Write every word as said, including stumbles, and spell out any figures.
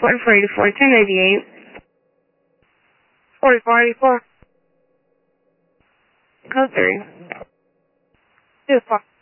forty-four eighty-four, ten eighty-eight. forty-four eighty-four. Code three. two four.